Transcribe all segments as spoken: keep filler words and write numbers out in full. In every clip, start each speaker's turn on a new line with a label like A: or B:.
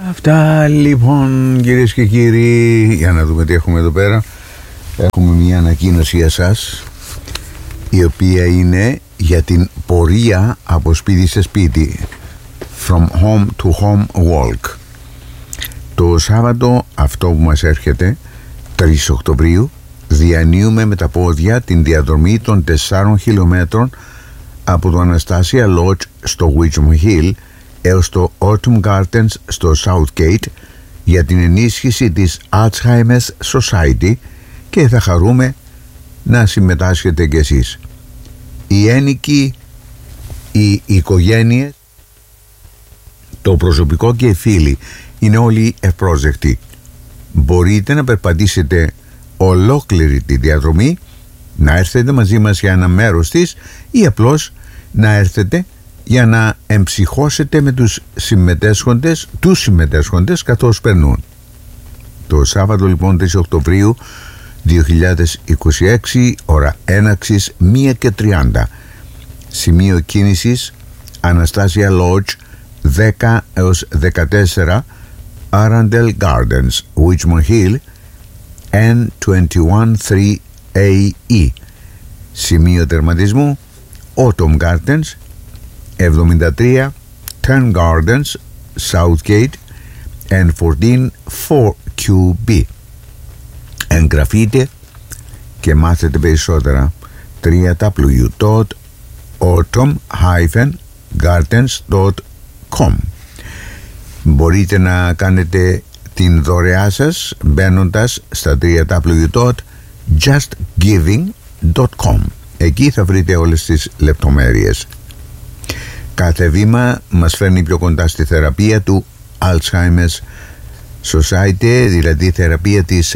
A: Αυτά λοιπόν, κυρίες και κύριοι. Για να δούμε τι έχουμε εδώ πέρα. Έχουμε μια ανακοίνωση για σας, η οποία είναι για την πορεία από σπίτι σε σπίτι, From Home to Home Walk. Το Σάββατο αυτό που μας έρχεται, τρεις Οκτωβρίου, διανύουμε με τα πόδια την διαδρομή των τεσσάρων χιλιόμετρων από το Anastasia Lodge στο Richmond Hill έως το Autumn Gardens στο Southgate για την ενίσχυση της Alzheimer's Society, και θα χαρούμε να συμμετάσχετε κι εσείς. Οι ένοικοι, οι οικογένειες, το προσωπικό και οι φίλοι είναι όλοι ευπρόσδεκτοι. Μπορείτε να περπατήσετε ολόκληρη τη διαδρομή, να έρθετε μαζί μας για ένα μέρος της, ή απλώς να έρθετε για να εμψυχώσετε με τους συμμετέσχοντες, τους συμμετέσχοντες καθώς περνούν. Το Σάββατο λοιπόν τρεις Οκτωβρίου δύο χιλιάδες είκοσι έξι, ώρα έναξης μία και τριάντα. Σημείο κίνησης Anastasia Lodge δέκα έως δεκατέσσερα, Arundel Gardens, Richmond Hill, N δύο ένα τρία A E. Σημείο τερματισμού Autumn Gardens εβδομήντα τρία Turn Gardens, Southgate, N ένα τέσσερα Q B. Εγγραφείτε και μάθετε περισσότερα. double-u double-u double-u dot autumn dash gardens dot com. Μπορείτε να κάνετε την δωρεά σας μπαίνοντας στα double-u double-u double-u dot just giving dot com. Εκεί θα βρείτε όλες τις λεπτομέρειες. Κάθε βήμα μας φέρνει πιο κοντά στη θεραπεία του Alzheimer's Society, δηλαδή θεραπεία της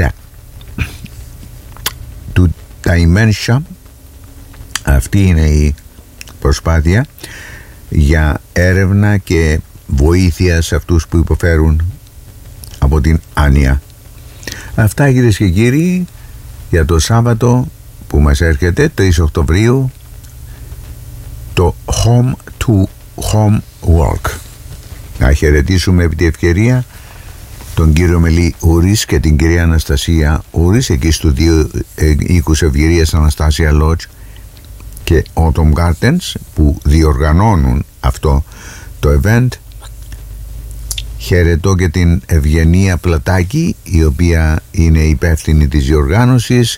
A: του dementia. Αυτή είναι η προσπάθεια για έρευνα και βοήθεια σε αυτούς που υποφέρουν από την άνοια. Αυτά, κυρίες και κύριοι, για το Σάββατο που μας έρχεται τρεις Οκτωβρίου, το Home to Home Walk. Να χαιρετήσουμε επί τη ευκαιρία τον κύριο Μελή Ούρης και την κυρία Αναστασία Ούρης εκεί στο δύο οίκους ευγυρίας Anastasia Lodge και Autumn Gardens που διοργανώνουν αυτό το event. Χαιρετώ και την Ευγενία Πλατάκη, η οποία είναι υπεύθυνη της διοργάνωσης.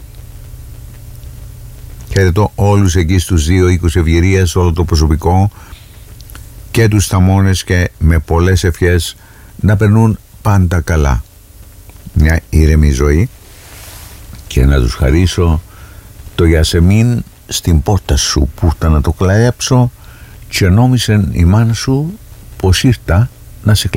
A: Χαιρετώ όλους εκεί στους δύο οίκους ευγυρίας, όλο το προσωπικό και τους θαμώνες, και με πολλές ευχές να περνούν πάντα καλά, μια ήρεμη ζωή, και να τους χαρίσω το Ιασεμίν στην πόρτα σου που ήταν να το κλαέψω και νόμισεν η μάνα σου πως ήρθα να σε κλέψω.